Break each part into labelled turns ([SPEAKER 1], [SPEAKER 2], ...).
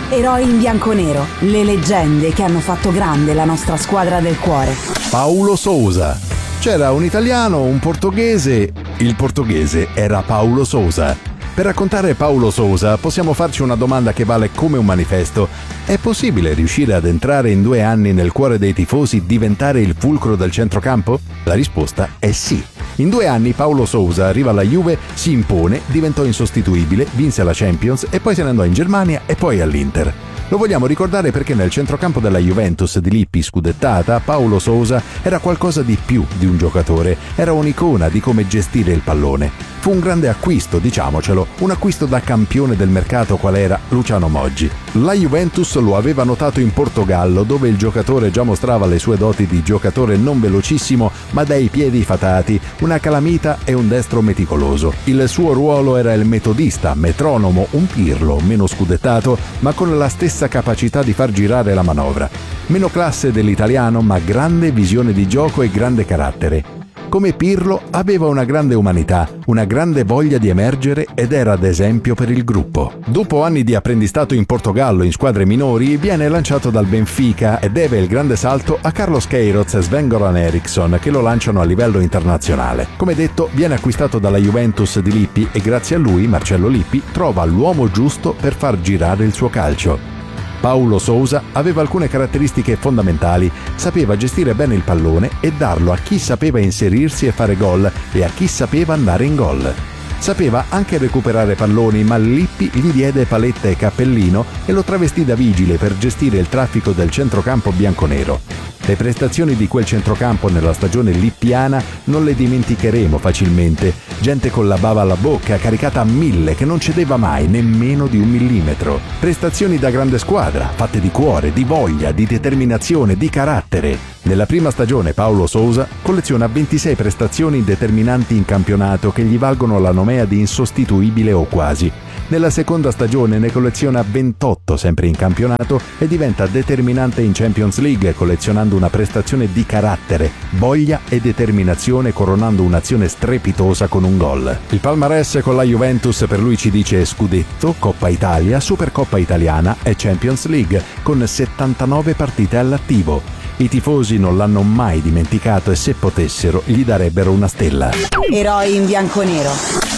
[SPEAKER 1] Eroi in bianconero, le leggende che hanno fatto grande la nostra squadra del cuore.
[SPEAKER 2] Paulo Sousa. C'era un italiano, un portoghese. Il portoghese era Paulo Sousa. Per raccontare Paulo Sousa possiamo farci una domanda che vale come un manifesto. È possibile riuscire ad entrare in 2 anni nel cuore dei tifosi, diventare il fulcro del centrocampo? La risposta è sì. In 2 anni Paulo Sousa arriva alla Juve, si impone, diventò insostituibile, vinse la Champions e poi se ne andò in Germania e poi all'Inter. Lo vogliamo ricordare perché nel centrocampo della Juventus di Lippi scudettata, Paulo Sousa era qualcosa di più di un giocatore, era un'icona di come gestire il pallone. Fu un grande acquisto, diciamocelo, un acquisto da campione del mercato qual era Luciano Moggi. La Juventus lo aveva notato in Portogallo, dove il giocatore già mostrava le sue doti di giocatore non velocissimo, ma dai piedi fatati, una calamita e un destro meticoloso. Il suo ruolo era il metodista, metronomo, un Pirlo, meno scudettato, ma con la stessa capacità di far girare la manovra. Meno classe dell'italiano, ma grande visione di gioco e grande carattere. Come Pirlo aveva una grande umanità, una grande voglia di emergere ed era ad esempio per il gruppo. Dopo anni di apprendistato in Portogallo in squadre minori, viene lanciato dal Benfica e deve il grande salto a Carlos Queiroz e Sven-Goran Eriksson che lo lanciano a livello internazionale. Come detto, viene acquistato dalla Juventus di Lippi e grazie a lui, Marcello Lippi, trova l'uomo giusto per far girare il suo calcio. Paulo Sousa aveva alcune caratteristiche fondamentali, sapeva gestire bene il pallone e darlo a chi sapeva inserirsi e fare gol e a chi sapeva andare in gol. Sapeva anche recuperare palloni, ma Lippi gli diede paletta e cappellino e lo travestì da vigile per gestire il traffico del centrocampo bianconero. Le prestazioni di quel centrocampo nella stagione lippiana non le dimenticheremo facilmente. Gente con la bava alla bocca, caricata a 1000, che non cedeva mai nemmeno di 1 millimetro. Prestazioni da grande squadra, fatte di cuore, di voglia, di determinazione, di carattere. Nella prima stagione Paulo Sousa colleziona 26 prestazioni determinanti in campionato che gli valgono la nomea di insostituibile o quasi. Nella seconda stagione ne colleziona 28 sempre in campionato e diventa determinante in Champions League collezionando una prestazione di carattere, voglia e determinazione coronando un'azione strepitosa con un gol. Il palmarès con la Juventus per lui ci dice Scudetto, Coppa Italia, Supercoppa Italiana e Champions League con 79 partite all'attivo. I tifosi non l'hanno mai dimenticato e se potessero gli darebbero una stella.
[SPEAKER 1] Eroi in bianconero.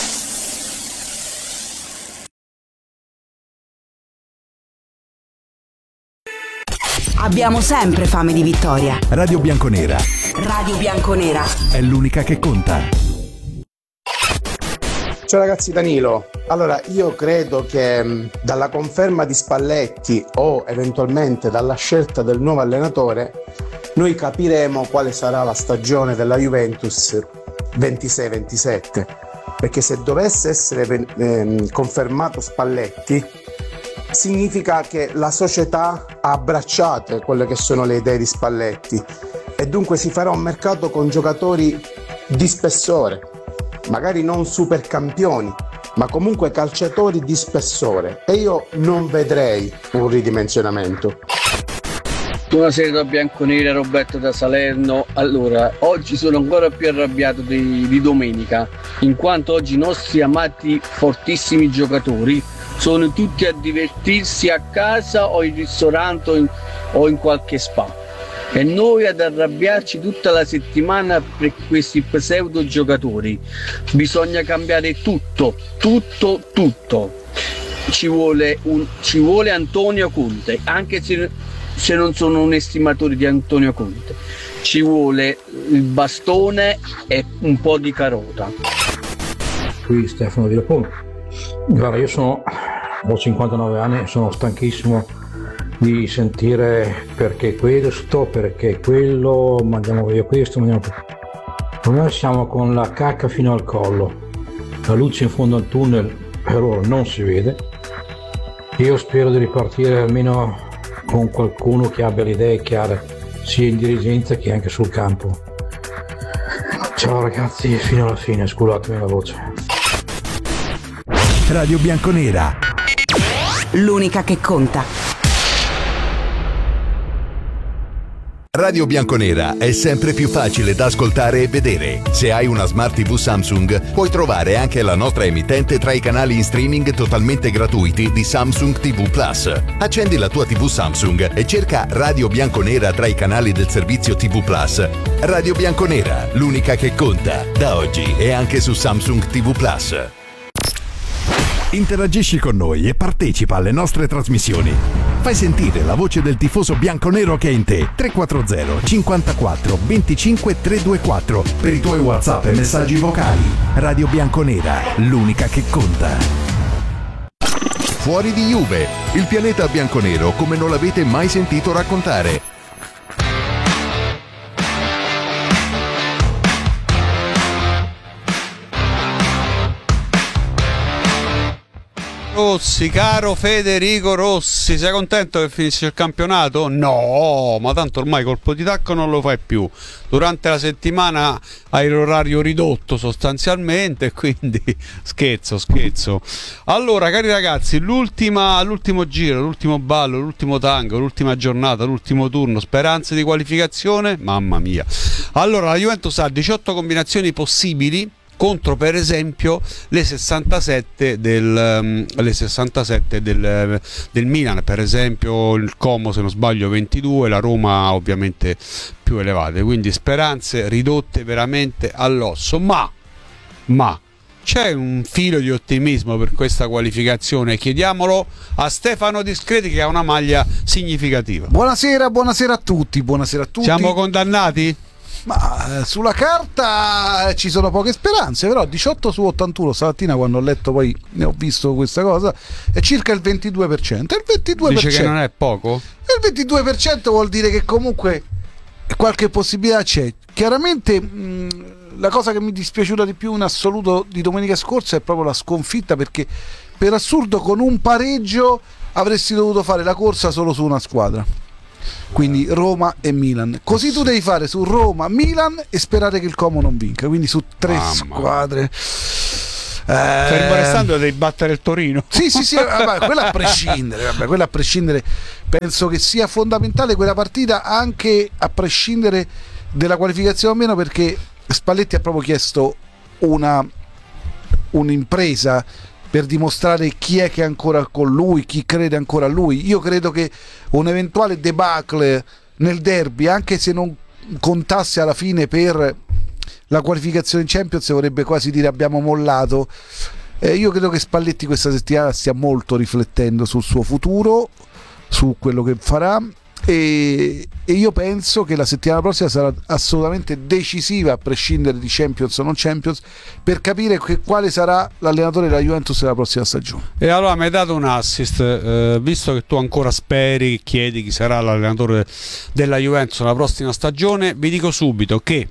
[SPEAKER 1] Abbiamo sempre fame di vittoria.
[SPEAKER 2] Radio Bianconera.
[SPEAKER 1] Radio Bianconera.
[SPEAKER 2] È l'unica che conta.
[SPEAKER 3] Ciao ragazzi, Danilo. Allora, io credo che dalla conferma di Spalletti o eventualmente dalla scelta del nuovo allenatore noi capiremo quale sarà la stagione della Juventus 26-27, perché se dovesse essere confermato Spalletti significa che la società ha abbracciato quelle che sono le idee di Spalletti e dunque si farà un mercato con giocatori di spessore, magari non super campioni, ma comunque calciatori di spessore, e io non vedrei un ridimensionamento.
[SPEAKER 4] Buonasera da Bianconera, Roberto da Salerno. Allora, oggi sono ancora più arrabbiato di domenica, in quanto oggi i nostri amati fortissimi giocatori sono tutti a divertirsi a casa o in ristorante o in qualche spa, e noi ad arrabbiarci tutta la settimana per questi pseudo giocatori. Bisogna cambiare tutto. Ci vuole Antonio Conte, anche se non sono un estimatore di Antonio Conte. Ci vuole il bastone e un po' di carota.
[SPEAKER 5] Qui Stefano Di Lapone. Guarda, io ho 59 anni e sono stanchissimo di sentire perché questo, perché quello, mandiamo via questo, mandiamo via. Noi siamo con la cacca fino al collo, la luce in fondo al tunnel per ora non si vede. Io spero di ripartire almeno con qualcuno che abbia le idee chiare, sia in dirigenza che anche sul campo. Ciao ragazzi, fino alla fine, scusatemi la voce.
[SPEAKER 2] Radio Bianconera.
[SPEAKER 1] L'unica che conta.
[SPEAKER 2] Radio Bianconera è sempre più facile da ascoltare e vedere. Se hai una Smart TV Samsung, puoi trovare anche la nostra emittente tra i canali in streaming totalmente gratuiti di Samsung TV Plus. Accendi la tua TV Samsung e cerca Radio Bianconera tra i canali del servizio TV Plus. Radio Bianconera, l'unica che conta. Da oggi è anche su Samsung TV Plus. Interagisci con noi e partecipa alle nostre trasmissioni. Fai sentire la voce del tifoso bianconero che è in te. 340 54 25 324 per i tuoi WhatsApp e messaggi vocali. Radio Bianconera, l'unica che conta. Fuori di Juve, il pianeta bianconero come non l'avete mai sentito raccontare.
[SPEAKER 6] Rossi, caro Federico Rossi, sei contento che finisce il campionato? No, ma tanto ormai colpo di tacco non lo fai più. Durante la settimana hai l'orario ridotto sostanzialmente, quindi scherzo. Allora, cari ragazzi, l'ultimo giro, l'ultimo ballo, l'ultimo tango, l'ultima giornata, l'ultimo turno, speranze di qualificazione, mamma mia. Allora, la Juventus ha 18 combinazioni possibili contro per esempio le 67 del Milan, per esempio il Como se non sbaglio 22, la Roma ovviamente più elevate, quindi speranze ridotte veramente all'osso, ma c'è un filo di ottimismo per questa qualificazione, chiediamolo a Stefano Discreti che ha una maglia significativa.
[SPEAKER 7] Buonasera a tutti.
[SPEAKER 6] Siamo condannati?
[SPEAKER 7] Ma sulla carta ci sono poche speranze, però 18 su 81 stamattina quando ho letto, poi ne ho visto questa cosa, è circa il 22%. Il 22%
[SPEAKER 6] dice che non è poco?
[SPEAKER 7] Il 22% vuol dire che comunque qualche possibilità c'è. Chiaramente la cosa che mi è dispiaciuta di più in assoluto di domenica scorsa è proprio la sconfitta, perché per assurdo con un pareggio avresti dovuto fare la corsa solo su una squadra, quindi Roma e Milan. Così tu devi fare su Roma, Milan e sperare che il Como non vinca, quindi su tre squadre.
[SPEAKER 6] Fermo restando devi battere il Torino.
[SPEAKER 7] Sì, vabbè, quella a prescindere. Penso che sia fondamentale quella partita anche a prescindere della qualificazione o meno, perché Spalletti ha proprio chiesto un'impresa per dimostrare chi è che è ancora con lui, chi crede ancora a lui. Io credo che un eventuale debacle nel derby, anche se non contasse alla fine per la qualificazione in Champions, vorrebbe quasi dire abbiamo mollato. Io credo che Spalletti questa settimana stia molto riflettendo sul suo futuro, su quello che farà, e io penso che la settimana prossima sarà assolutamente decisiva, a prescindere di Champions o non Champions, per capire quale sarà l'allenatore della Juventus della prossima stagione.
[SPEAKER 6] E allora mi hai dato un assist, visto che tu ancora speri, chiedi chi sarà l'allenatore della Juventus la prossima stagione, vi dico subito che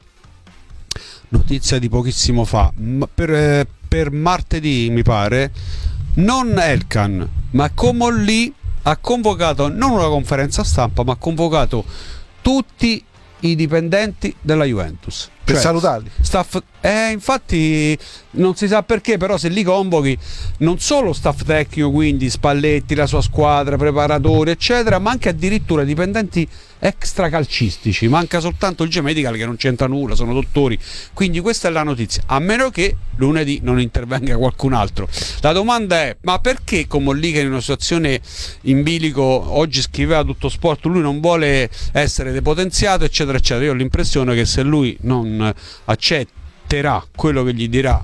[SPEAKER 6] notizia di pochissimo fa, per martedì mi pare, non Elkan ma Comolli ha convocato non una conferenza stampa, ma ha convocato tutti i dipendenti della Juventus
[SPEAKER 7] per salutarli.
[SPEAKER 6] Staff, infatti non si sa perché, però se li convochi non solo staff tecnico, quindi Spalletti, la sua squadra, preparatori eccetera, ma anche addirittura dipendenti extracalcistici. Manca soltanto il G-Medical che non c'entra nulla, sono dottori, quindi questa è la notizia, a meno che lunedì non intervenga qualcun altro. La domanda è: ma perché Comolli, che in una situazione in bilico, oggi scriveva Tutto Sport, lui non vuole essere depotenziato eccetera eccetera? Io ho l'impressione che se lui non accetterà quello che gli dirà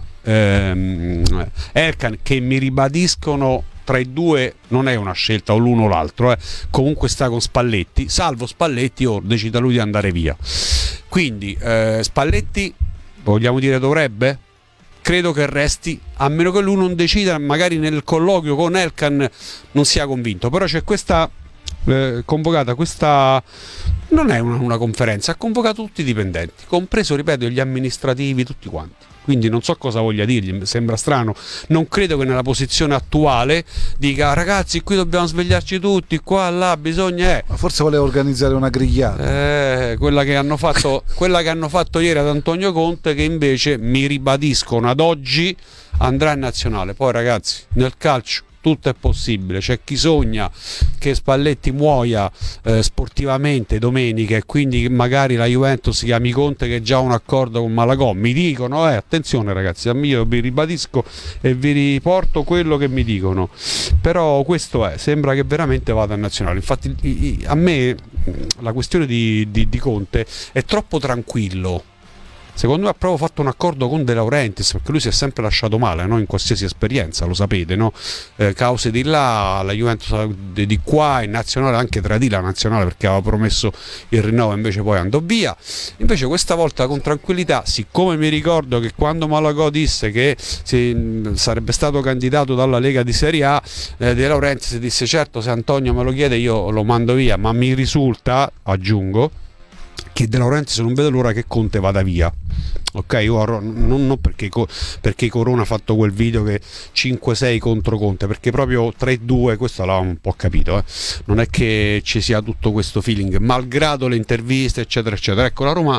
[SPEAKER 6] Erkan, che mi ribadiscono tra i due non è una scelta o l'uno o l'altro, comunque sta con Spalletti, salvo Spalletti decida lui di andare via. Quindi Spalletti, vogliamo dire, dovrebbe? Credo che resti, a meno che lui non decida, magari nel colloquio con Elkan non sia convinto. Però c'è questa convocata, questa non è una conferenza, ha convocato tutti i dipendenti, compreso, ripeto, gli amministrativi, tutti quanti. Quindi non so cosa voglia dirgli, mi sembra strano. Non credo che nella posizione attuale dica: ragazzi, qui dobbiamo svegliarci tutti, qua, là, bisogna...
[SPEAKER 7] Ma forse voleva organizzare una grigliata.
[SPEAKER 6] Quella che hanno fatto ieri ad Antonio Conte, che invece, mi ribadiscono, ad oggi andrà in nazionale. Poi ragazzi, nel calcio tutto è possibile. C'è chi sogna che Spalletti muoia sportivamente domenica e quindi magari la Juventus chiami Conte che ha già un accordo con Malagò. Mi dicono, attenzione ragazzi, io vi ribadisco e vi riporto quello che mi dicono, però questo sembra che veramente vada a nazionale. Infatti a me la questione di Conte è troppo tranquillo. Secondo me ha proprio fatto un accordo con De Laurentiis, perché lui si è sempre lasciato male, no? In qualsiasi esperienza, lo sapete, no? Cause di là, la Juventus di qua, in nazionale anche tradì la nazionale perché aveva promesso il rinnovo, invece poi andò via. Invece questa volta con tranquillità, siccome mi ricordo che quando Malagò disse che sarebbe stato candidato dalla Lega di Serie A, De Laurentiis disse certo, se Antonio me lo chiede io lo mando via, ma mi risulta, aggiungo, che De Laurentiis non vede l'ora che Conte vada via. Ok, non perché Corona ha fatto quel video che 5-6 contro Conte, perché proprio 3-2 questo l'avevamo un po' capito, non è che ci sia tutto questo feeling, malgrado le interviste eccetera eccetera. Ecco, la Roma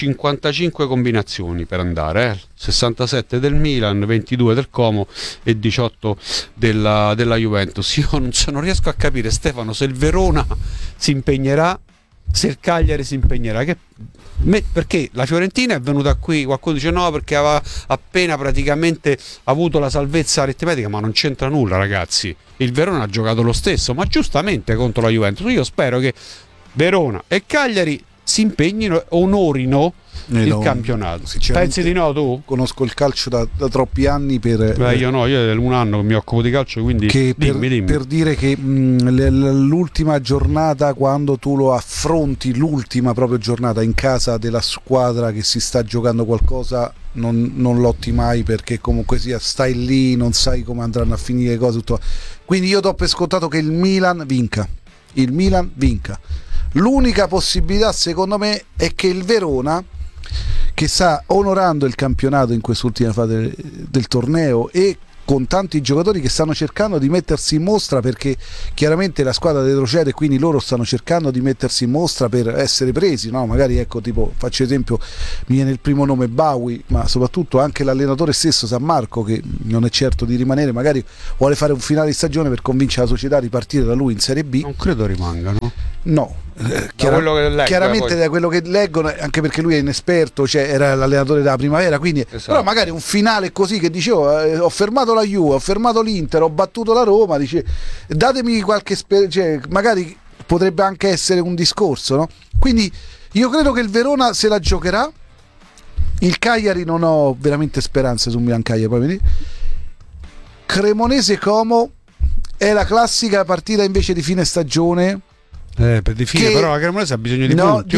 [SPEAKER 6] 55 combinazioni per andare, 67 del Milan, 22 del Como e 18 della Juventus. Io non riesco a capire, Stefano, se il Verona si impegnerà, se il Cagliari si impegnerà, perché la Fiorentina è venuta qui, qualcuno dice no perché aveva appena praticamente avuto la salvezza aritmetica, ma non c'entra nulla ragazzi, il Verona ha giocato lo stesso, ma giustamente contro la Juventus. Io spero che Verona e Cagliari si impegnino e onorino il campionato. Pensi di no tu?
[SPEAKER 7] Conosco il calcio da troppi anni per...
[SPEAKER 6] io è un anno che mi occupo di calcio, quindi dimmi.
[SPEAKER 7] Per dire che l'ultima giornata, quando tu lo affronti, l'ultima proprio giornata in casa della squadra che si sta giocando qualcosa, non lotti mai, perché comunque sia stai lì, non sai come andranno a finire le cose, tutto. Quindi io do per scontato che il Milan vinca. L'unica possibilità secondo me è che il Verona, che sta onorando il campionato in quest'ultima fase del torneo e con tanti giocatori che stanno cercando di mettersi in mostra, perché chiaramente la squadra retrocede, quindi loro stanno cercando di mettersi in mostra per essere presi, no? Magari ecco, tipo, faccio esempio, mi viene il primo nome Bawi, ma soprattutto anche l'allenatore stesso San Marco, che non è certo di rimanere, magari vuole fare un finale di stagione per convincere la società a ripartire da lui in Serie B.
[SPEAKER 6] Non credo rimangano.
[SPEAKER 7] No, chiaramente da quello che leggono, anche perché lui è inesperto, cioè era l'allenatore della primavera, quindi esatto. Però magari un finale così che dicevo, ho fermato la Juve, ho fermato l'Inter, ho battuto la Roma, dice datemi qualche cioè, magari potrebbe anche essere un discorso, no? Quindi io credo che il Verona se la giocherà, il Cagliari non ho veramente speranze su Milan Cagliari, poi vedi. Cremonese Como è la classica partita invece di fine stagione.
[SPEAKER 6] Per definire, però la Cremonese ha bisogno di punti.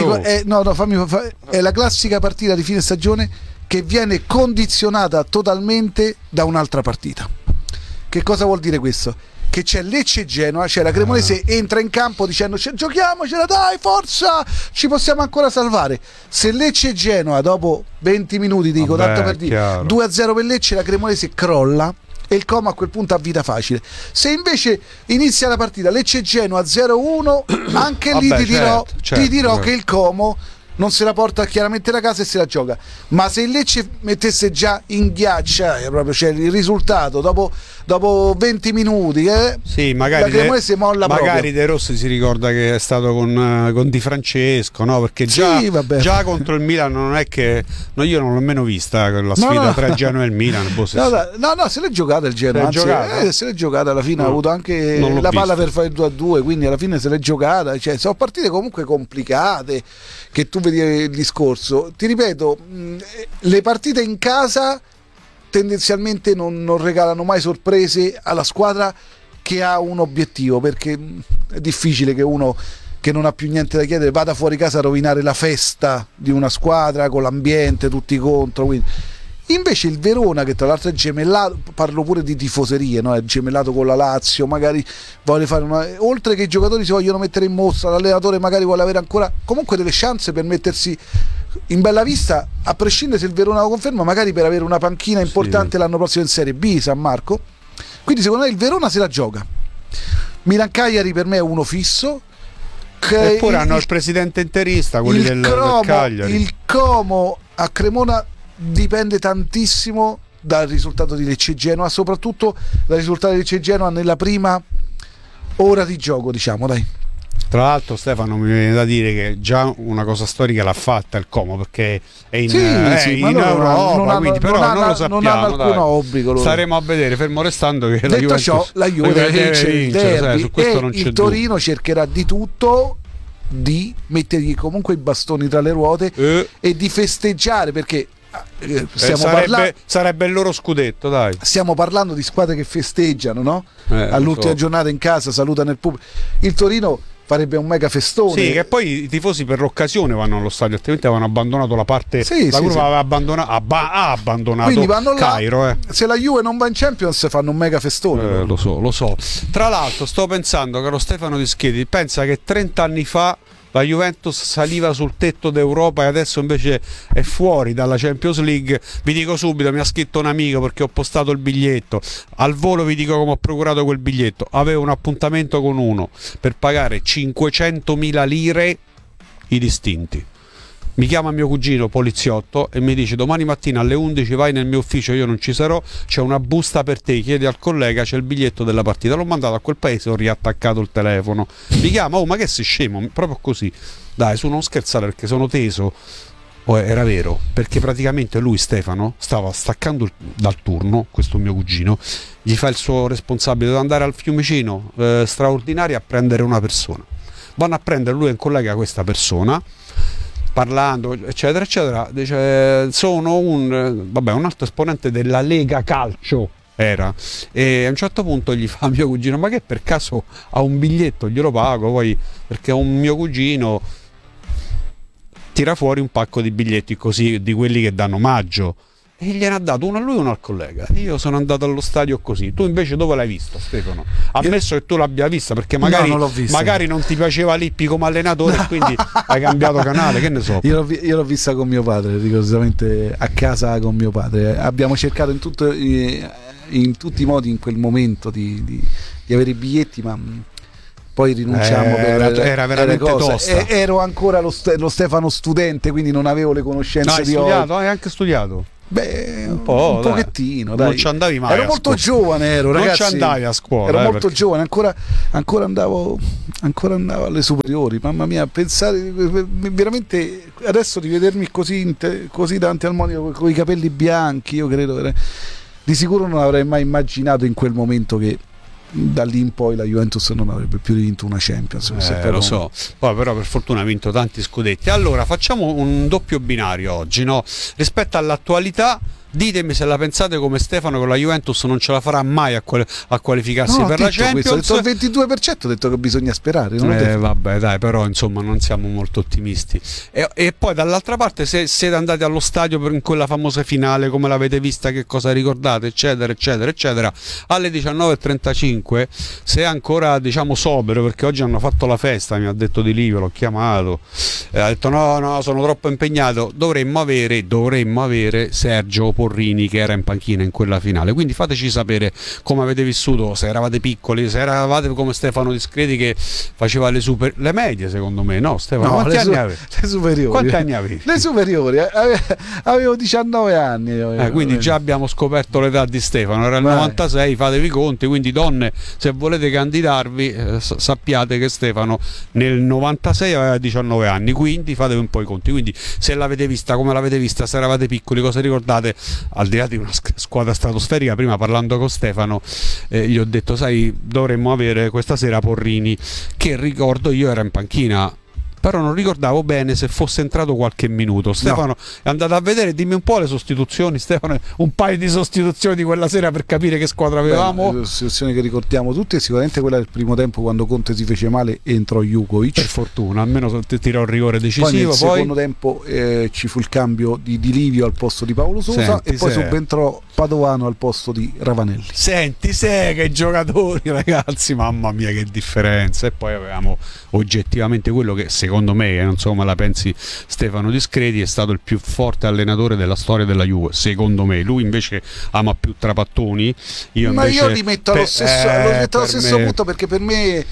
[SPEAKER 7] È la classica partita di fine stagione che viene condizionata totalmente da un'altra partita. Che cosa vuol dire questo? Che c'è Lecce e Genoa, cioè la Cremonese entra in campo dicendo giochiamocela, dai, forza, ci possiamo ancora salvare. Se Lecce e Genoa dopo 20 minuti, dico tanto per dire, 2-0 per Lecce, la Cremonese crolla e il Como a quel punto ha vita facile. Se invece inizia la partita Lecce-Genoa 0-1, anche lì ti dirò che il Como non se la porta chiaramente da casa e se la gioca. Ma se il Lecce mettesse già in ghiaccia proprio, cioè il risultato dopo 20 minuti,
[SPEAKER 6] sì, magari
[SPEAKER 7] la Cremonese molla
[SPEAKER 6] magari
[SPEAKER 7] proprio.
[SPEAKER 6] De Rossi si ricorda che è stato con Di Francesco, no? Perché già contro il Milan non è che io non l'ho nemmeno vista la sfida tra il Genoa e il Milan.
[SPEAKER 7] No, se l'è giocata il Genoa, se l'è giocata alla fine, ha avuto anche la palla per fare il 2-2, quindi alla fine se l'è giocata, cioè sono partite comunque complicate, che tu vedi il discorso. Ti ripeto, le partite in casa tendenzialmente non regalano mai sorprese alla squadra che ha un obiettivo, perché è difficile che uno che non ha più niente da chiedere vada fuori casa a rovinare la festa di una squadra con l'ambiente tutti contro. Quindi invece il Verona, che tra l'altro è gemellato, parlo pure di tifoserie, no? È gemellato con la Lazio, magari vuole fare oltre che i giocatori si vogliono mettere in mostra, l'allenatore magari vuole avere ancora comunque delle chance per mettersi in bella vista, a prescindere se il Verona lo conferma, magari per avere una panchina importante l'anno prossimo in Serie B, San Marco. Quindi secondo me il Verona se la gioca. Milan Cagliari per me è uno fisso.
[SPEAKER 6] Eppure hanno il presidente interista, quelli del Cagliari.
[SPEAKER 7] Il Como a Cremona dipende tantissimo dal risultato di Lecce-Genoa, soprattutto dal risultato di Lecce-Genoa nella prima ora di gioco, diciamo, dai.
[SPEAKER 6] Tra l'altro, Stefano, mi viene da dire che già una cosa storica l'ha fatta il Como, perché è in,
[SPEAKER 7] ma
[SPEAKER 6] in
[SPEAKER 7] loro
[SPEAKER 6] Europa, quindi però non lo sappiamo,
[SPEAKER 7] non hanno alcun
[SPEAKER 6] dai.
[SPEAKER 7] obbligo loro.
[SPEAKER 6] Staremo a vedere, fermo restando che la
[SPEAKER 7] Detto
[SPEAKER 6] Juventus
[SPEAKER 7] ciò, la Juve deve vincere il derby,
[SPEAKER 6] su questo non c'è
[SPEAKER 7] il
[SPEAKER 6] dubbio.
[SPEAKER 7] Torino cercherà di tutto di mettergli comunque i bastoni tra le ruote e di festeggiare, perché
[SPEAKER 6] sarebbe il loro scudetto, dai.
[SPEAKER 7] Stiamo parlando di squadre che festeggiano, no? All'ultima giornata in casa, salutano il pubblico. Il Torino farebbe un mega festone.
[SPEAKER 6] Sì, che poi i tifosi per l'occasione vanno allo stadio, altrimenti avevano abbandonato la parte. La curva aveva abbandonato
[SPEAKER 7] quindi vanno
[SPEAKER 6] Cairo.
[SPEAKER 7] Là, se la Juve non va in Champions fanno un mega festone.
[SPEAKER 6] Lo so. Tra l'altro sto pensando, caro Stefano Dischetti, pensa che 30 anni fa la Juventus saliva sul tetto d'Europa e adesso invece è fuori dalla Champions League. Vi dico subito, mi ha scritto un amico perché ho postato il biglietto. Al volo vi dico come ho procurato quel biglietto. Avevo un appuntamento con uno per pagare 500.000 lire i distinti. Mi chiama mio cugino poliziotto e mi dice: domani mattina alle 11 vai nel mio ufficio, io non ci sarò, c'è una busta per te, chiedi al collega, c'è il biglietto della partita. L'ho mandato a quel paese, ho riattaccato il telefono. Mi chiama: oh, ma che sei scemo? Proprio così. Dai, su, non scherzare, perché sono teso. Era vero, perché praticamente lui, Stefano, stava staccando dal turno, questo mio cugino, gli fa il suo responsabile, deve andare al Fiumicino straordinario a prendere una persona. Vanno a prendere lui e un collega questa persona, parlando eccetera eccetera, dice sono un altro esponente della Lega Calcio era, e a un certo punto gli fa mio cugino: ma che per caso ha un biglietto? Glielo pago poi, perché un mio cugino tira fuori un pacco di biglietti così, di quelli che danno omaggio, e gliene ha dato uno a lui e uno al collega. Io sono andato allo stadio così. Tu invece dove l'hai vista, Stefano? Ammesso che tu l'abbia vista, perché magari non ti piaceva Lippi come allenatore e quindi hai cambiaato canale, che ne so.
[SPEAKER 7] Io l'ho vista con mio padre, rigorosamente a casa con mio padre. Abbiamo cercato in tutti i modi in quel momento di avere i biglietti, ma poi rinunciamo
[SPEAKER 6] era veramente tosta.
[SPEAKER 7] Ero ancora lo Stefano studente, quindi non avevo le conoscenze di oggi.
[SPEAKER 6] Hai anche studiato?
[SPEAKER 7] Beh, un pochettino, dai.
[SPEAKER 6] Non ci andavi mai.
[SPEAKER 7] Ero molto giovane, ragazzi.
[SPEAKER 6] Non ci andavi a scuola.
[SPEAKER 7] Ero molto giovane, ancora andavo alle superiori. Mamma mia, pensare veramente adesso di vedermi così davanti al monitor con i capelli bianchi, io credo di sicuro non avrei mai immaginato in quel momento che da lì in poi la Juventus non avrebbe più vinto una Champions.
[SPEAKER 6] Lo so, poi però per fortuna ha vinto tanti scudetti. Allora facciamo un doppio binario oggi, no? Rispetto all'attualità, ditemi se la pensate come Stefano, che la Juventus non ce la farà mai a qualificarsi per la Champions.
[SPEAKER 7] Ho detto il 22%, ho detto che bisogna sperare,
[SPEAKER 6] vabbè, dai, però insomma non siamo molto ottimisti. E poi dall'altra parte, se siete andati allo stadio in quella famosa finale, come l'avete vista, che cosa ricordate, eccetera eccetera eccetera, alle 19:35, se è ancora diciamo sobrio, perché oggi hanno fatto la festa, mi ha detto Di Livio, l'ho chiamato, ha detto no, sono troppo impegnato, dovremmo avere Sergio Porrini, che era in panchina in quella finale. Quindi fateci sapere come avete vissuto, se eravate piccoli, se eravate come Stefano Discreti che faceva le medie, secondo me, no Stefano?
[SPEAKER 7] No,
[SPEAKER 6] quanti anni avevi?
[SPEAKER 7] Le superiori.
[SPEAKER 6] Quanti anni avevi?
[SPEAKER 7] Le superiori, avevo 19 anni.
[SPEAKER 6] Quindi già abbiamo scoperto l'età di Stefano, era il 96, fatevi conti. Quindi donne, se volete candidarvi, sappiate che Stefano nel 96 aveva 19 anni, quindi fatevi un po' i conti. Quindi se l'avete vista, come l'avete vista, se eravate piccoli, cosa ricordate? Al di là di una squadra stratosferica, prima parlando con Stefano gli ho detto: sai, dovremmo avere questa sera Porrini, che ricordo io era in panchina, però non ricordavo bene se fosse entrato qualche minuto. Stefano è andato a vedere, dimmi un po' le sostituzioni, Stefano, un paio di sostituzioni di quella sera per capire che squadra avevamo.
[SPEAKER 7] Le sostituzioni che ricordiamo tutte, sicuramente quella del primo tempo, quando Conte si fece male e entrò Jugovic,
[SPEAKER 6] per fortuna, almeno tirò il rigore decisivo.
[SPEAKER 7] Poi nel secondo tempo ci fu il cambio di Livio al posto di Paolo Sousa, e poi subentrò Padovano al posto di Ravanelli.
[SPEAKER 6] Senti, che giocatori, ragazzi, mamma mia che differenza. E poi avevamo oggettivamente quello che secondo me, non so come la pensi Stefano Discreti, è stato il più forte allenatore della storia della Juve, secondo me. Lui invece ama più Trapattoni, io
[SPEAKER 7] li metto allo stesso punto, perché per me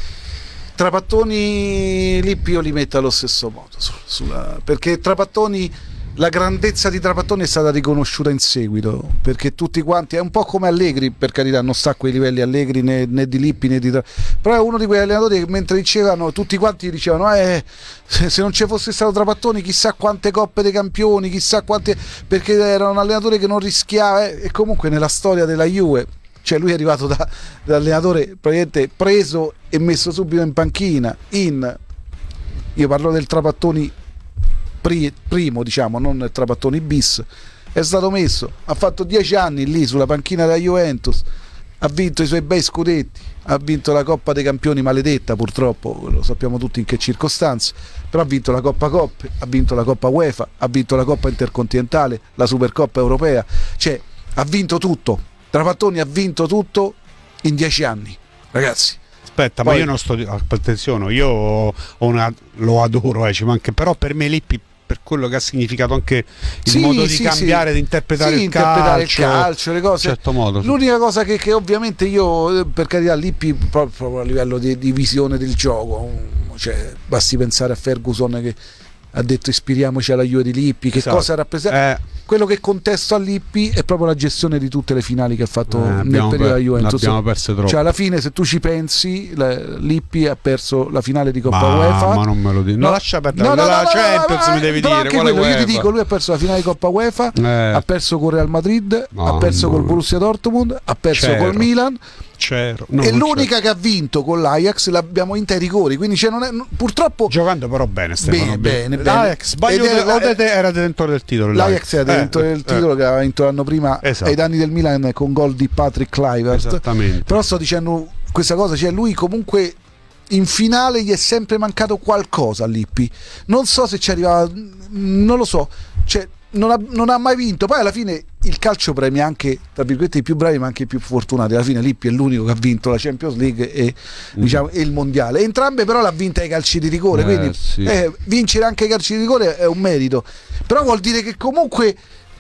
[SPEAKER 7] Trapattoni Lippi io li metto allo stesso modo perché Trapattoni la grandezza di Trapattoni è stata riconosciuta in seguito, perché tutti quanti, è un po' come Allegri, per carità non sta a quei livelli Allegri né di Lippi né di però è uno di quegli allenatori che mentre dicevano tutti quanti dicevano se non ci fosse stato Trapattoni chissà quante coppe dei campioni, chissà quante, perché era un allenatore che non rischiava, e comunque nella storia della Juve, cioè lui è arrivato da allenatore praticamente preso e messo subito in panchina, io parlo del Trapattoni primo, diciamo, non il Trapattoni bis, è stato messo, ha fatto 10 anni lì sulla panchina della Juventus, ha vinto i suoi bei scudetti, ha vinto la Coppa dei Campioni maledetta, purtroppo lo sappiamo tutti in che circostanze, però ha vinto la Coppa Coppe, ha vinto la Coppa UEFA, ha vinto la Coppa Intercontinentale, la Supercoppa Europea, cioè ha vinto tutto. Trapattoni ha vinto tutto in 10 anni, ragazzi.
[SPEAKER 6] Aspetta, poi, ma io non sto. Attenzione, io lo adoro, ci manca, però per me Lippi, per quello che ha significato anche il modo di cambiare, di interpretare il calcio,
[SPEAKER 7] le cose.
[SPEAKER 6] In certo modo.
[SPEAKER 7] L'unica cosa che ovviamente io, per carità, Lippi proprio a livello di visione del gioco, cioè basti pensare a Ferguson che ha detto ispiriamoci alla Juve di Lippi, che cosa rappresenta. Quello che contesto a Lippi è proprio la gestione di tutte le finali che ha fatto nel periodo della Juventus.
[SPEAKER 6] Abbiamo perso troppo.
[SPEAKER 7] Cioè alla fine, se tu ci pensi, Lippi ha perso la finale di Coppa UEFA.
[SPEAKER 6] Ma non me lo dico. No, lascia perdere. La Champions mi devi dire quale UEFA.
[SPEAKER 7] Io ti dico, lui ha perso la finale di Coppa UEFA, ha perso con Real Madrid, ha perso col Borussia Dortmund, ha perso col Milan. E l'unica che ha vinto con l'Ajax l'abbiamo vinta ai rigori, quindi non è, purtroppo
[SPEAKER 6] giocando però bene Stefano,
[SPEAKER 7] bene.
[SPEAKER 6] L'Ajax era detentore del titolo,
[SPEAKER 7] l'Ajax era detentore del titolo che aveva vinto l'anno prima, ai danni del Milan con gol di Patrick Kluivert.
[SPEAKER 6] Esattamente.
[SPEAKER 7] Però sto dicendo questa cosa, cioè lui comunque in finale gli è sempre mancato qualcosa a Lippi, non so se ci arrivava, non lo so, cioè non ha mai vinto. Poi alla fine il calcio premia anche, tra virgolette, i più bravi ma anche i più fortunati. Alla fine Lippi è l'unico che ha vinto la Champions League e diciamo e il mondiale, entrambe però l'ha vinta ai calci di rigore, quindi vincere anche ai calci di rigore è un merito, però vuol dire che comunque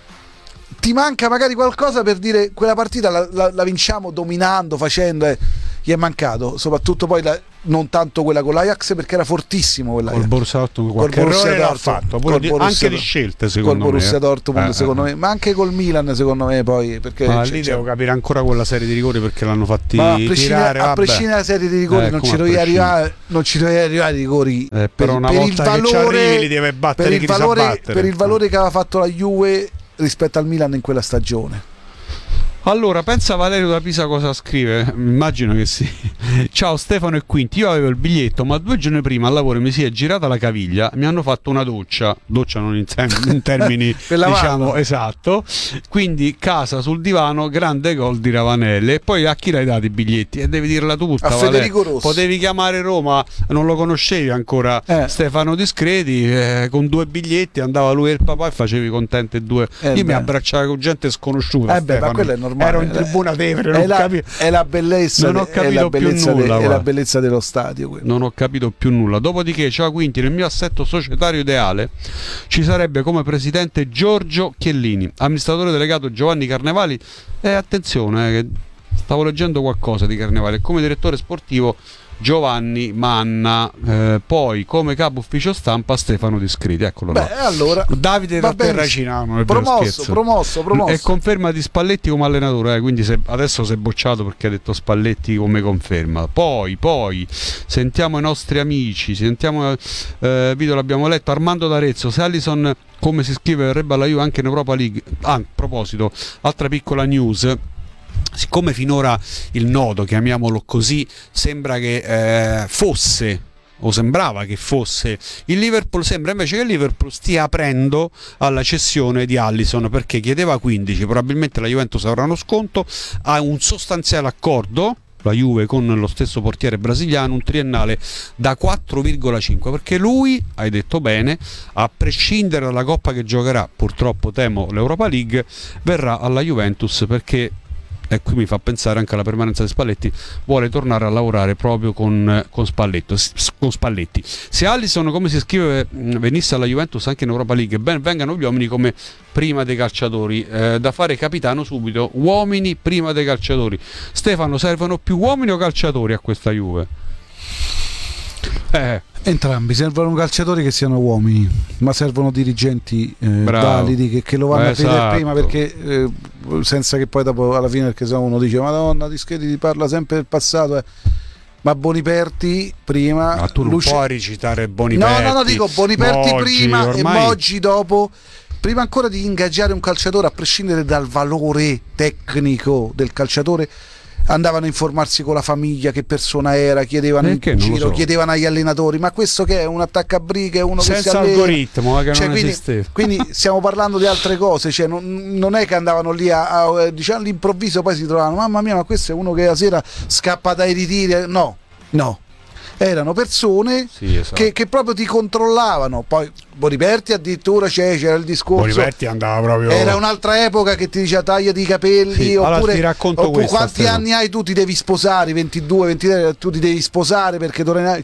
[SPEAKER 7] ti manca magari qualcosa per dire quella partita la vinciamo dominando, facendo, gli è mancato soprattutto poi non tanto quella con l'Ajax, perché era fortissimo quella
[SPEAKER 6] col Borussia Dortmund, qualche errore l'ha fatto anche di scelte secondo
[SPEAKER 7] me, col Borussia Dortmund secondo me, ma anche col Milan secondo me, poi perché
[SPEAKER 6] lì devo capire ancora quella serie di rigori perché l'hanno fatti tirare,
[SPEAKER 7] a prescindere dalla serie di rigori non ci dovevi arrivare ai rigori,
[SPEAKER 6] però una volta che ci arrivi li deve battere
[SPEAKER 7] per il valore che aveva fatto la Juve rispetto al Milan in quella stagione.
[SPEAKER 6] Allora, pensa Valerio da Pisa cosa scrive, immagino che sì. Ciao Stefano e Quinti, io avevo il biglietto ma 2 giorni prima al lavoro mi si è girata la caviglia, mi hanno fatto una doccia non in termini diciamo esatto, quindi casa sul divano, grande gol di Ravanelli. E poi a chi l'hai dato i biglietti? E devi dirla tutta,
[SPEAKER 7] a Federico Rossi.
[SPEAKER 6] Potevi chiamare Roma, non lo conoscevi ancora, Stefano Discreti, con 2 biglietti andava lui e il papà e facevi contente 2. Io mi abbracciavo con gente sconosciuta,
[SPEAKER 7] ma quello è normale.
[SPEAKER 6] Ero in tribuna Tevere,
[SPEAKER 7] è la bellezza,
[SPEAKER 6] non ho capito più nulla,
[SPEAKER 7] è la bellezza dello stadio quello.
[SPEAKER 6] Non ho capito più nulla. Dopodiché, ciao Quinti, nel mio assetto societario ideale ci sarebbe come presidente Giorgio Chiellini, amministratore delegato Giovanni Carnevali, e attenzione che stavo leggendo qualcosa di Carnevali, e come direttore sportivo Giovanni Manna, poi come capo ufficio stampa Stefano Discreti. Eccolo là.
[SPEAKER 7] Allora
[SPEAKER 6] Davide da Terracina,
[SPEAKER 7] promosso.
[SPEAKER 6] E conferma di Spalletti come allenatore, quindi adesso si è bocciato perché ha detto Spalletti come conferma. Poi sentiamo i nostri amici, video l'abbiamo letto, Armando D'Arezzo, se Alisson come si scrive verrebbe alla Juve anche in Europa League. A proposito, altra piccola news, siccome finora il nodo, chiamiamolo così, sembra che fosse, o sembrava che fosse il Liverpool, sembra invece che il Liverpool stia aprendo alla cessione di Alisson, perché chiedeva 15, probabilmente la Juventus avrà uno sconto, ha un sostanziale accordo la Juve con lo stesso portiere brasiliano, un triennale da 4,5, perché lui, hai detto bene, a prescindere dalla coppa che giocherà, purtroppo temo l'Europa League, verrà alla Juventus perché, e qui mi fa pensare anche alla permanenza di Spalletti, vuole tornare a lavorare proprio con Spalletti. Se Alisson, come si scrive, venisse alla Juventus anche in Europa League, ben vengano gli uomini come prima dei calciatori, da fare capitano subito, uomini prima dei calciatori. Stefano, servono più uomini o calciatori a questa Juve?
[SPEAKER 7] Entrambi servono calciatori che siano uomini, ma servono dirigenti validi che lo vanno a vedere prima, perché senza che poi dopo alla fine, perché se no uno dice Madonna, Di Schedi parla sempre del passato, ma Boniperti prima.
[SPEAKER 6] Ma tu non puoi recitare Boniperti.
[SPEAKER 7] No, dico Boniperti
[SPEAKER 6] Moggi,
[SPEAKER 7] prima
[SPEAKER 6] ormai...
[SPEAKER 7] e Moggi dopo. Prima ancora di ingaggiare un calciatore, a prescindere dal valore tecnico del calciatore, andavano a informarsi con la famiglia che persona era, chiedevano in giro, chiedevano agli allenatori, ma questo che è un attaccabrighe, uno
[SPEAKER 6] senza
[SPEAKER 7] che si allena,
[SPEAKER 6] algoritmo, che non esisteva.
[SPEAKER 7] quindi stiamo parlando di altre cose, cioè non è che andavano lì diciamo all'improvviso poi si trovavano, mamma mia, ma questo è uno che la sera scappa dai ritiri, no, erano persone che proprio ti controllavano. Poi Boniperti addirittura c'era il discorso,
[SPEAKER 6] Boniperti andava proprio,
[SPEAKER 7] era un'altra epoca che ti diceva tagliati i capelli, oppure,
[SPEAKER 6] ti racconto
[SPEAKER 7] oppure quanti
[SPEAKER 6] Stefano.
[SPEAKER 7] anni hai tu, ti devi sposare, 22, 23, tu ti devi sposare perché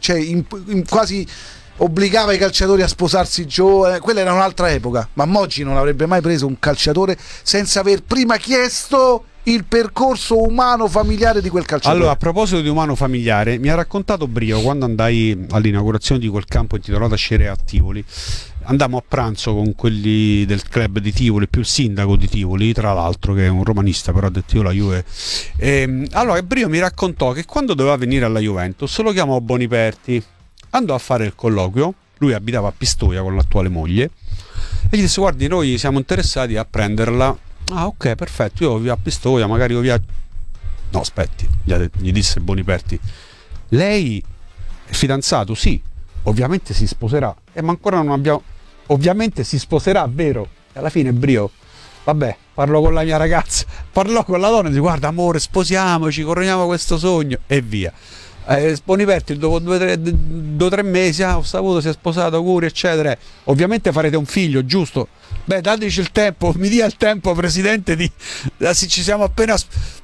[SPEAKER 7] quasi obbligava i calciatori a sposarsi giovane. Quella era un'altra epoca, ma Moggi non avrebbe mai preso un calciatore senza aver prima chiesto il percorso umano familiare di quel calciatore.
[SPEAKER 6] Allora, a proposito di umano familiare, mi ha raccontato Brio quando andai all'inaugurazione di quel campo intitolato Scerea a Tivoli. Andammo a pranzo con quelli del club di Tivoli, più il sindaco di Tivoli, tra l'altro, che è un romanista, però ha detto io la Juve. Allora Brio mi raccontò che quando doveva venire alla Juventus lo chiamò Boniperti, andò a fare il colloquio, lui abitava a Pistoia con l'attuale moglie, e gli disse guardi, noi siamo interessati a prenderla. Ah, ok, perfetto, io via a Pistoia, magari io via... No, aspetti, gli disse Boniperti, lei è fidanzato? Sì, ovviamente si sposerà, ma ancora non abbiamo... Ovviamente si sposerà, vero? E alla fine Brio, vabbè, parlo con la mia ragazza, parlò con la donna e dice guarda amore, sposiamoci, corroniamo questo sogno, e via. Boniperti dopo 2-3 mesi ho saputo, si è sposato, auguri eccetera, ovviamente farete un figlio, giusto? Beh, dateci il tempo, mi dia il tempo presidente ci siamo appena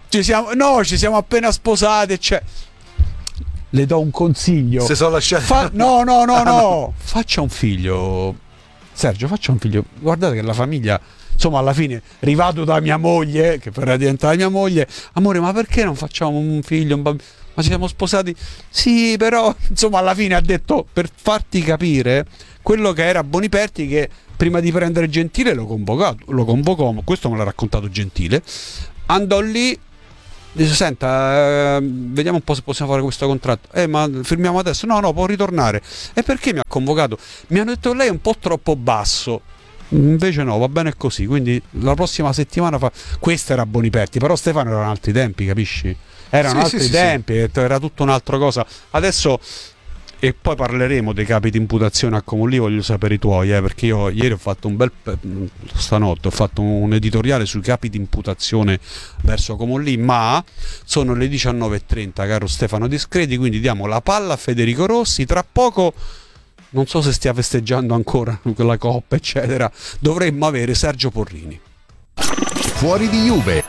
[SPEAKER 6] sposati, cioè. Le do un consiglio,
[SPEAKER 7] se sono lasciati
[SPEAKER 6] no, faccia un figlio, Sergio, faccia un figlio, guardate che la famiglia, insomma, alla fine, arrivato da mia moglie, che verrà diventata mia moglie, amore, ma perché non facciamo un figlio, un bambino? Ma ci siamo sposati? Sì, però, insomma, alla fine ha detto, per farti capire, quello che era Boniperti, che prima di prendere Gentile lo convocò, questo me l'ha raccontato Gentile, andò lì, dice, senta, vediamo un po' se possiamo fare questo contratto, ma firmiamo adesso? No, può ritornare. E perché mi ha convocato? Mi hanno detto lei è un po' troppo basso. Invece no, va bene così, quindi la prossima settimana questo era Boniperti, però Stefano erano altri tempi, capisci? Erano altri tempi, era tutta un'altra cosa. Adesso, e poi parleremo dei capi di imputazione a Comolli, voglio sapere i tuoi, perché io ieri ho fatto stanotte ho fatto un editoriale sui capi di imputazione verso Comolli, ma sono le 19:30, caro Stefano Discreti, quindi diamo la palla a Federico Rossi. Tra poco, non so se stia festeggiando ancora quella coppa eccetera, dovremmo avere Sergio Porrini.
[SPEAKER 2] Fuori di Juve.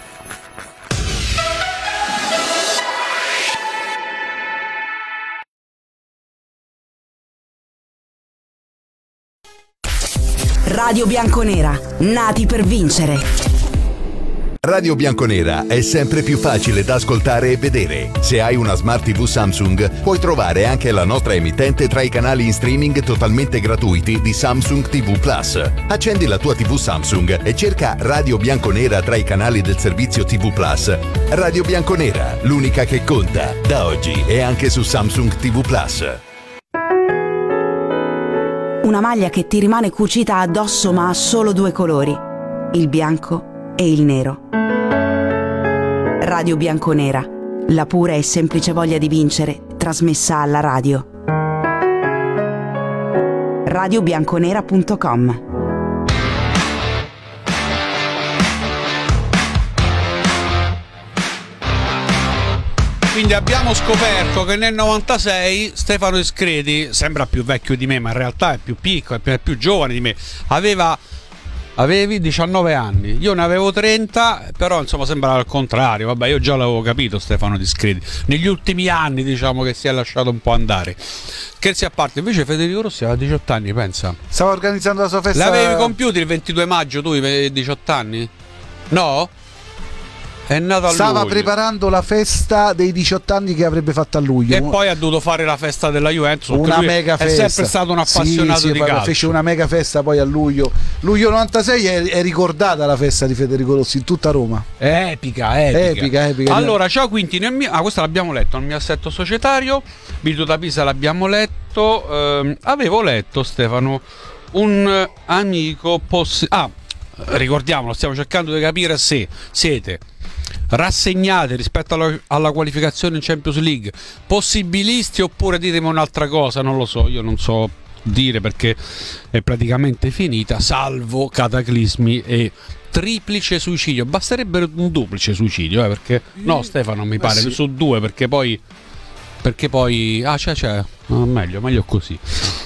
[SPEAKER 1] Radio Bianconera, nati per vincere.
[SPEAKER 2] Radio Bianconera è sempre più facile da ascoltare e vedere. Se hai una Smart TV Samsung, puoi trovare anche la nostra emittente tra i canali in streaming totalmente gratuiti di Samsung TV Plus. Accendi la tua TV Samsung e cerca Radio Bianconera tra i canali del servizio TV Plus. Radio Bianconera, l'unica che conta, da oggi e anche su Samsung TV Plus.
[SPEAKER 1] Una maglia che ti rimane cucita addosso ma ha solo 2 colori, il bianco e il nero. Radio Bianconera, la pura e semplice voglia di vincere, trasmessa alla radio. radiobianconera.com.
[SPEAKER 6] Quindi abbiamo scoperto che nel 96 Stefano Discreti, sembra più vecchio di me, ma in realtà è più piccolo, è più giovane di me, avevi 19 anni, io ne avevo 30, però insomma sembrava al contrario. Vabbè, io già l'avevo capito Stefano Discreti, negli ultimi anni diciamo che si è lasciato un po' andare. Scherzi a parte, invece Federico Rossi aveva 18 anni, pensa.
[SPEAKER 7] Stava organizzando la sua festa.
[SPEAKER 6] L'avevi compiuti il 22 maggio tu, i 18 anni? No? È nato a
[SPEAKER 7] Stava
[SPEAKER 6] luglio.
[SPEAKER 7] preparando la festa dei 18 anni che avrebbe fatto a luglio.
[SPEAKER 6] E poi ha dovuto fare la festa della Juventus.
[SPEAKER 7] Una
[SPEAKER 6] Lui
[SPEAKER 7] mega festa.
[SPEAKER 6] È sempre stato un appassionato
[SPEAKER 7] Sì,
[SPEAKER 6] di
[SPEAKER 7] poi
[SPEAKER 6] calcio.
[SPEAKER 7] fece una mega festa poi a luglio. Luglio 96 è ricordata la festa di Federico Rossi in tutta Roma.
[SPEAKER 6] È epica.
[SPEAKER 7] Epica.
[SPEAKER 6] Allora, ciao Quinti, questo l'abbiamo letto nel mio assetto societario. Bildo da Pisa l'abbiamo letto. Avevo letto, Stefano, un amico ricordiamolo, stiamo cercando di capire se siete rassegnate rispetto alla qualificazione in Champions League, possibilisti, oppure ditemi un'altra cosa, non lo so, io non so dire perché è praticamente finita, salvo cataclismi e triplice suicidio. Basterebbe un duplice suicidio, perché no, Stefano, mi pare
[SPEAKER 7] sì.
[SPEAKER 6] su 2, perché poi c'è meglio così.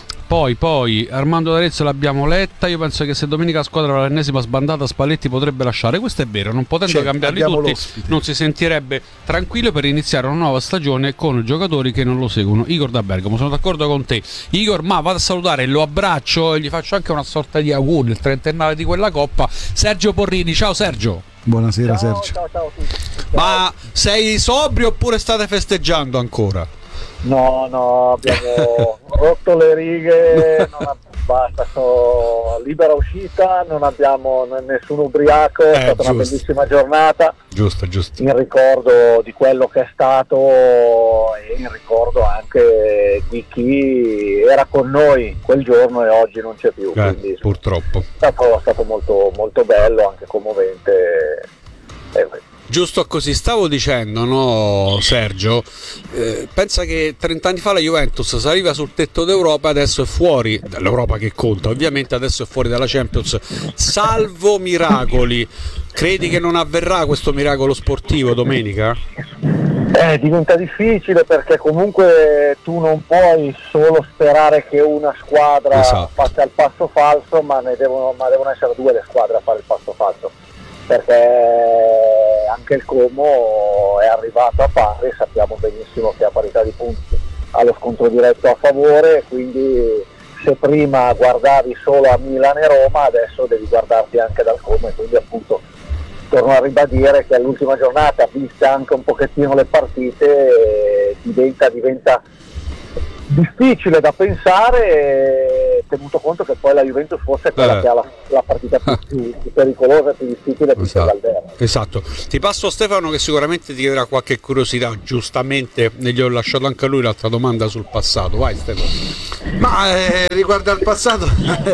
[SPEAKER 6] Poi Armando D'Arezzo l'abbiamo letta. Io penso che se domenica la squadra avrà l'ennesima sbandata, Spalletti potrebbe lasciare. Questo è vero, non potendo
[SPEAKER 7] Certo,
[SPEAKER 6] cambiarli
[SPEAKER 7] abbiamo
[SPEAKER 6] tutti,
[SPEAKER 7] l'ospite.
[SPEAKER 6] non si sentirebbe tranquillo per iniziare una nuova stagione con giocatori che non lo seguono. Igor da Bergamo, sono d'accordo con te. Igor, ma vado a salutare, lo abbraccio e gli faccio anche una sorta di auguri, il trentennale di quella coppa, Sergio Porrini. Ciao Sergio.
[SPEAKER 7] Buonasera Sergio.
[SPEAKER 8] Ciao a tutti.
[SPEAKER 6] Ma sei sobrio oppure state festeggiando ancora?
[SPEAKER 8] No, abbiamo rotto le righe, basta, libera uscita, non abbiamo nessun ubriaco, è stata una bellissima giornata.
[SPEAKER 6] Giusto.
[SPEAKER 8] In ricordo di quello che è stato e in ricordo anche di chi era con noi quel giorno e oggi non c'è più. Quindi
[SPEAKER 6] purtroppo.
[SPEAKER 8] È stato molto, molto bello, anche commovente.
[SPEAKER 6] Giusto così, stavo dicendo, no, Sergio? Pensa che 30 anni fa la Juventus saliva sul tetto d'Europa, adesso è fuori dall'Europa, che conta, ovviamente adesso è fuori dalla Champions, salvo miracoli. Credi che non avverrà questo miracolo sportivo domenica?
[SPEAKER 8] Diventa difficile, perché comunque tu non puoi solo sperare che una squadra faccia il passo falso, ma devono essere due le squadre a fare il passo falso, perché anche il Como è arrivato a pari, sappiamo benissimo che a parità di punti ha lo scontro diretto a favore, quindi se prima guardavi solo a Milan e Roma, adesso devi guardarti anche dal Como, e quindi appunto torno a ribadire che all'ultima giornata, viste anche un pochettino le partite, diventa difficile da pensare, tenuto conto che poi la Juventus forse è quella che ha la partita più pericolosa, più difficile, più dall'albergo.
[SPEAKER 6] Esatto. Ti passo Stefano, che sicuramente ti chiederà qualche curiosità, giustamente ne gli ho lasciato anche a lui l'altra domanda sul passato. Vai Stefano.
[SPEAKER 7] Ma riguardo al passato,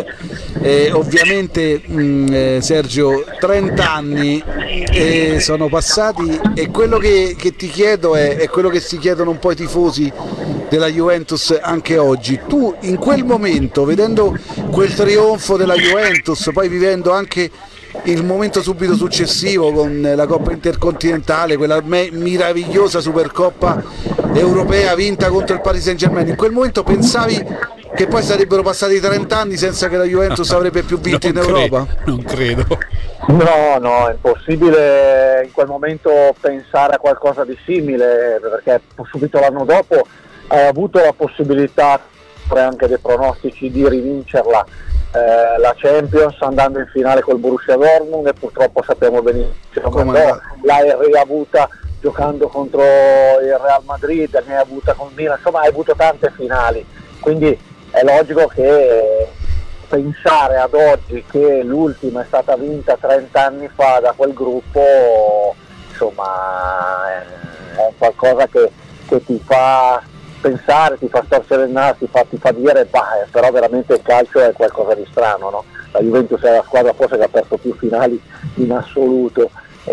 [SPEAKER 7] ovviamente Sergio, 30 anni sono passati, e quello che ti chiedo è quello che si chiedono un po' i tifosi della Juventus anche oggi. Tu in quel momento, vedendo quel trionfo della Juventus, poi vivendo anche il momento subito successivo con la Coppa Intercontinentale, quella meravigliosa Supercoppa europea vinta contro il Paris Saint-Germain, in quel momento pensavi che poi sarebbero passati 30 anni senza che la Juventus avrebbe più vinto in Europa?
[SPEAKER 6] Non credo.
[SPEAKER 8] No, è impossibile in quel momento pensare a qualcosa di simile, perché subito l'anno dopo hai avuto la possibilità, anche dei pronostici, di rivincerla la Champions, andando in finale col Borussia Dortmund, e purtroppo sappiamo benissimo che l'hai riavuta giocando contro il Real Madrid, ne hai avuta con Milan, insomma hai avuto tante finali, quindi è logico che pensare ad oggi che l'ultima è stata vinta 30 anni fa da quel gruppo, insomma è qualcosa che ti fa pensare, ti fa storcere il naso, ti fa dire però veramente il calcio è qualcosa di strano, no? La Juventus è la squadra forse che ha perso più finali in assoluto,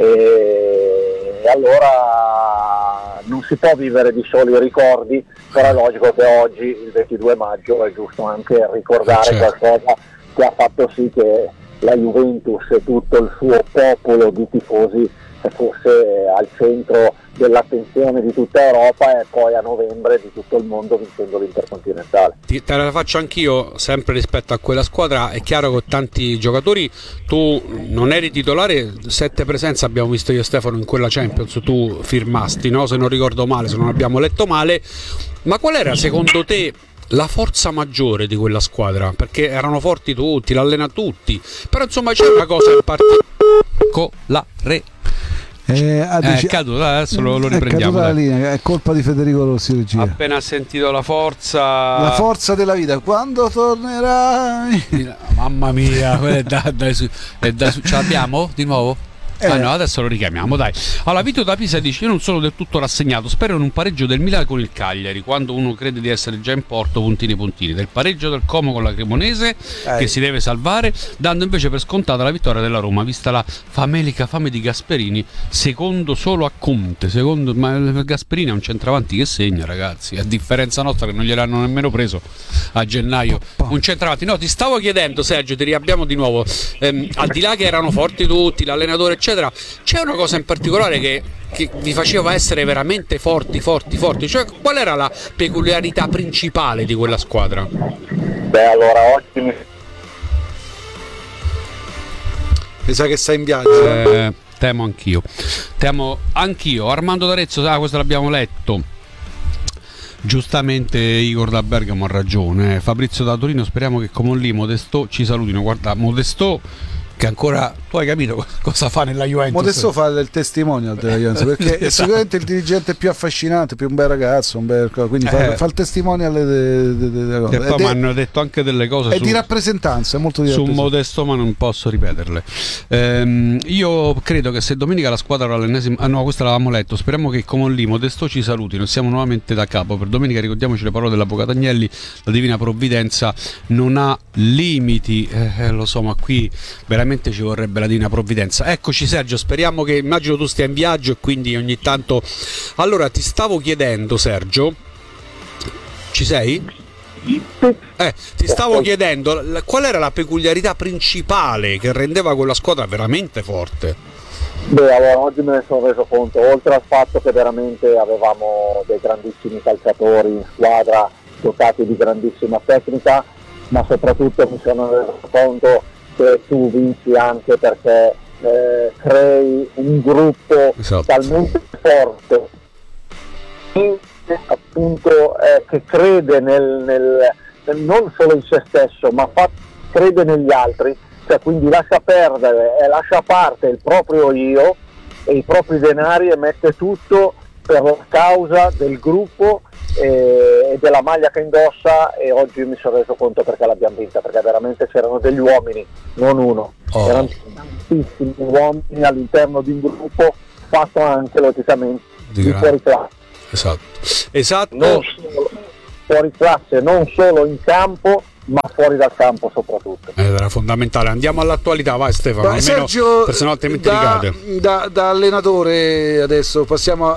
[SPEAKER 8] e allora non si può vivere di soli ricordi, però è logico che oggi, il 22 maggio, è giusto anche ricordare qualcosa che ha fatto sì che la Juventus e tutto il suo popolo di tifosi fosse al centro dell'attenzione di tutta Europa, e poi a novembre di tutto il mondo, vincendo l'Intercontinentale.
[SPEAKER 6] Te la faccio anch'io, sempre rispetto a quella squadra. È chiaro che con tanti giocatori, tu non eri titolare, 7 presenze abbiamo visto io e Stefano in quella Champions, tu firmasti, no? Se non ricordo male, se non abbiamo letto male. Ma qual era secondo te la forza maggiore di quella squadra? Perché erano forti tutti, l'allena tutti, però insomma c'è una cosa in particolare. È caduto, adesso lo riprendiamo.
[SPEAKER 7] È caduta la linea, è colpa di Federico Rossi, regia.
[SPEAKER 6] Appena sentito la forza
[SPEAKER 7] della vita, quando tornerai?
[SPEAKER 6] Mamma mia, ce l'abbiamo di nuovo? No, adesso lo richiamiamo, dai. Allora, Vito da Pisa dice: io non sono del tutto rassegnato, spero in un pareggio del Milan con il Cagliari, quando uno crede di essere già in porto, puntini, del pareggio del Como con la Cremonese, che si deve salvare, dando invece per scontata la vittoria della Roma, vista la famelica fame di Gasperini, secondo solo a Conte. Ma Gasperini è un centravanti che segna, ragazzi, a differenza nostra che non gliel'hanno nemmeno preso a gennaio. Un centravanti. No, ti stavo chiedendo, Sergio, ti riabbiamo di nuovo, al di là che erano forti tutti, l'allenatore eccetera, c'è una cosa in particolare che vi faceva essere veramente forti, cioè qual era la peculiarità principale di quella squadra?
[SPEAKER 8] Allora oggi
[SPEAKER 7] mi sa che sta in viaggio.
[SPEAKER 6] Temo anch'io. Armando D'Arezzo, questo l'abbiamo letto. Giustamente Igor da Bergamo ha ragione. Fabrizio da Torino, speriamo che Comolli, Modestò ci salutino. Guarda, Modestò che ancora, tu hai capito cosa fa nella Juventus?
[SPEAKER 7] Modesto fa il testimonial della Juventus, perché è sicuramente il dirigente più affascinante, più un bel ragazzo, quindi fa il testimonial delle cose.
[SPEAKER 6] E poi mi hanno detto anche delle cose
[SPEAKER 7] di rappresentanza, è molto
[SPEAKER 6] su Modesto, ma non posso ripeterle. Io credo che se domenica la squadra avrà l'ennesima, no, questa l'avevamo letto, speriamo che Comolli, Modesto ci salutino, siamo nuovamente da capo. Per domenica ricordiamoci le parole dell'avvocato Agnelli: la divina provvidenza non ha limiti. Lo so, ma qui veramente ci vorrebbe la divina provvidenza. Eccoci Sergio, speriamo che, immagino tu stia in viaggio e quindi ogni tanto. Allora ti stavo chiedendo, Sergio, ci sei? Ti stavo chiedendo qual era la peculiarità principale che rendeva quella squadra veramente forte.
[SPEAKER 8] Allora, oggi me ne sono reso conto, oltre al fatto che veramente avevamo dei grandissimi calciatori in squadra dotati di grandissima tecnica, ma soprattutto mi sono reso conto che tu vinci anche perché crei un gruppo talmente forte appunto che crede non solo in se stesso, ma crede negli altri, cioè quindi lascia perdere e lascia a parte il proprio io e i propri denari e mette tutto per la causa del gruppo e della maglia che indossa. E oggi mi sono reso conto perché l'abbiamo vinta, perché veramente c'erano degli uomini, non uno, erano tantissimi uomini all'interno di un gruppo fatto anche logicamente di fuori classe.
[SPEAKER 6] Esatto.
[SPEAKER 8] Non solo fuori classe, non solo in campo, ma fuori dal campo soprattutto.
[SPEAKER 6] Era fondamentale. Andiamo all'attualità, vai Stefano, almeno
[SPEAKER 7] Sergio,
[SPEAKER 6] per se no altrimenti ricade.
[SPEAKER 7] Da allenatore adesso passiamo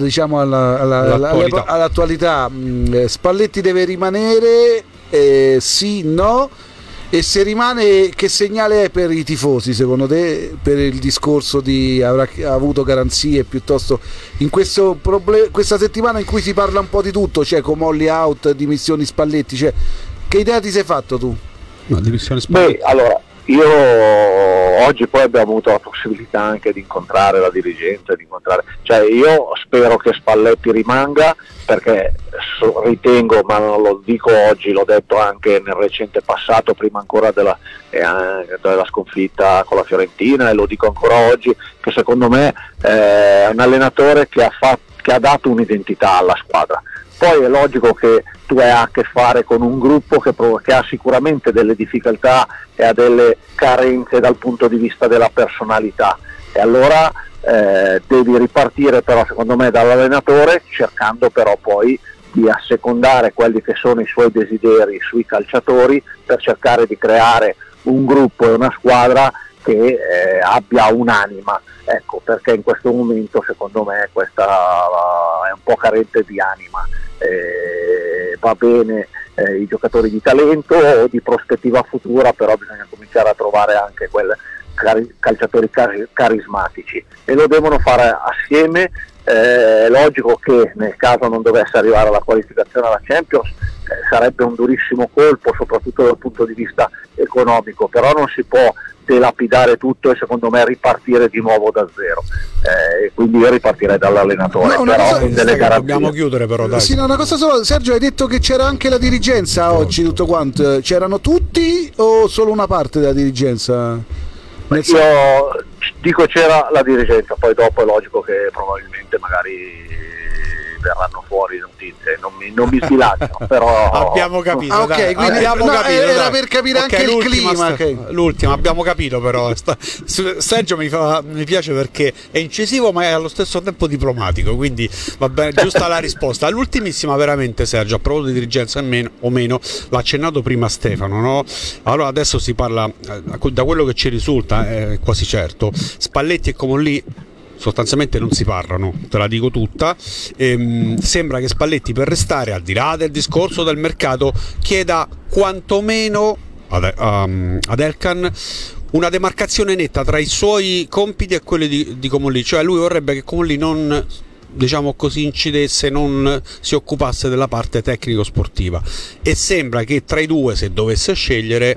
[SPEAKER 7] all'attualità. Spalletti deve rimanere, sì, no? E se rimane, che segnale è per i tifosi secondo te, per il discorso di avrà avuto garanzie piuttosto in questa settimana in cui si parla un po' di tutto, cioè Comolli out, dimissioni Spalletti, cioè che idea ti sei fatto tu?
[SPEAKER 6] No, dimissioni Spalletti.
[SPEAKER 8] Allora, io oggi poi abbiamo avuto la possibilità anche di incontrare la dirigenza, cioè io spero che Spalletti rimanga, perché ritengo, ma non lo dico oggi, l'ho detto anche nel recente passato, prima ancora della sconfitta con la Fiorentina, e lo dico ancora oggi, che secondo me è un allenatore che ha dato un'identità alla squadra. Poi è logico che tu hai a che fare con un gruppo che ha sicuramente delle difficoltà e ha delle carenze dal punto di vista della personalità, e allora devi ripartire però secondo me dall'allenatore, cercando però poi di assecondare quelli che sono i suoi desideri sui calciatori, per cercare di creare un gruppo e una squadra che abbia un'anima, ecco, perché in questo momento secondo me questa è un po' carente di anima. Va bene i giocatori di talento o di prospettiva futura, però bisogna cominciare a trovare anche calciatori carismatici, e lo devono fare assieme. È logico che nel caso non dovesse arrivare alla qualificazione alla Champions sarebbe un durissimo colpo, soprattutto dal punto di vista economico, però non si può delapidare tutto e secondo me ripartire di nuovo da zero, e quindi io ripartirei dall'allenatore, però delle garanzie.
[SPEAKER 6] Dobbiamo chiudere però, dai.
[SPEAKER 7] Sì, no, una cosa solo, Sergio, hai detto che c'era anche la dirigenza oggi, tutto quanto, c'erano tutti o solo una parte della dirigenza?
[SPEAKER 8] Io dico c'era la dirigenza, poi dopo è logico che probabilmente magari verranno fuori notizie, non mi sbilanciano, però
[SPEAKER 6] abbiamo capito,
[SPEAKER 7] ok, quindi
[SPEAKER 6] abbiamo capito,
[SPEAKER 7] era per capire anche il clima.
[SPEAKER 6] L'ultima abbiamo capito, però Sergio mi piace perché è incisivo ma è allo stesso tempo diplomatico, quindi va bene, giusta la risposta. L'ultimissima veramente, Sergio, a proposito di dirigenza o meno, l'ha accennato prima Stefano, no? Allora adesso si parla, da quello che ci risulta è quasi certo, Spalletti e Comolli sostanzialmente non si parlano, te la dico tutta. Sembra che Spalletti, per restare al di là del discorso del mercato, chieda quantomeno ad Elkann una demarcazione netta tra i suoi compiti e quelli di Comolli, cioè lui vorrebbe che Comolli non, diciamo così, incidesse, non si occupasse della parte tecnico-sportiva, e sembra che tra i due, se dovesse scegliere,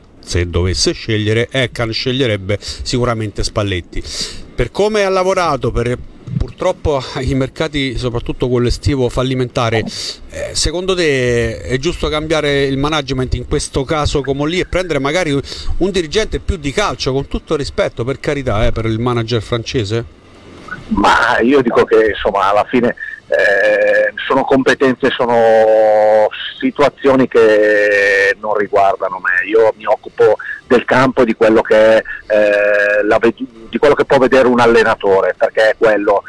[SPEAKER 6] Elkann sceglierebbe sicuramente Spalletti. Per come ha lavorato, purtroppo i mercati, soprattutto quello estivo, fallimentare, secondo te è giusto cambiare il management in questo caso come lì e prendere magari un dirigente più di calcio, con tutto il rispetto, per carità, per il manager francese?
[SPEAKER 8] Ma io dico che insomma alla fine sono competenze, sono situazioni che non riguardano me. Io mi occupo del campo, di quello che è di quello che può vedere un allenatore, perché è quello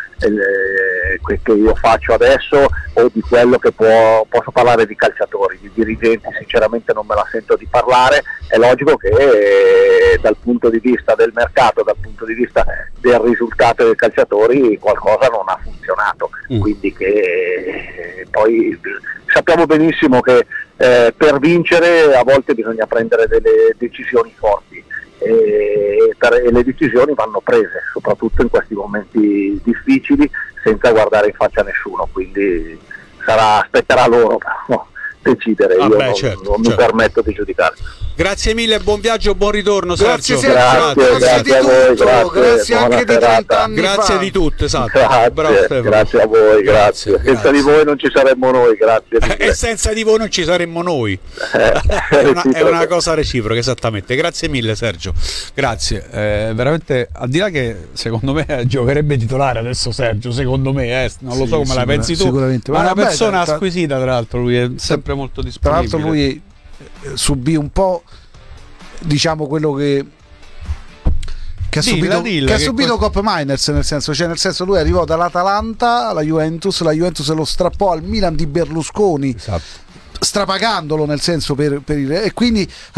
[SPEAKER 8] che io faccio adesso, o di quello che posso parlare di calciatori. Di dirigenti sinceramente non me la sento di parlare. È logico che dal punto di vista del mercato, dal punto di vista del risultato dei calciatori, qualcosa non ha funzionato, quindi che poi sappiamo benissimo che per vincere a volte bisogna prendere delle decisioni forti, e le decisioni vanno prese soprattutto in questi momenti difficili, senza guardare in faccia a nessuno, quindi aspetterà loro decidere. Io non mi permetto di giudicare.
[SPEAKER 6] Grazie mille, buon viaggio, buon ritorno, Sergio.
[SPEAKER 8] Grazie a voi,
[SPEAKER 7] grazie anche di 30 anni
[SPEAKER 6] grazie
[SPEAKER 7] fa.
[SPEAKER 6] di tutto, esatto.
[SPEAKER 8] Grazie a voi, grazie. Senza di voi non ci saremmo noi, grazie mille.
[SPEAKER 6] E senza di voi non ci saremmo noi. È una cosa reciproca, esattamente. Grazie mille, Sergio. Grazie. Veramente, al di là che secondo me giocherebbe titolare adesso Sergio, secondo me, non lo so come la pensi tu,
[SPEAKER 7] sicuramente.
[SPEAKER 6] Ma è una persona squisita, tra l'altro, lui è sempre molto disponibile.
[SPEAKER 7] Tra l'altro lui subì un po', diciamo, quello che ha subito Kopp Meiners, nel senso lui arrivò dall'Atalanta alla Juventus, la Juventus lo strappò al Milan di Berlusconi, esatto, strapagandolo, nel senso per e quindi